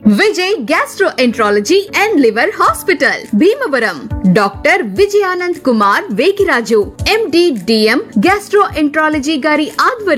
Vijay gastroenterology and liver hospital Bhimavaram. Doctor Vijayanand Kumar Vekiraju MD DM gastroenterology గారి ఆధ్వర్యంలో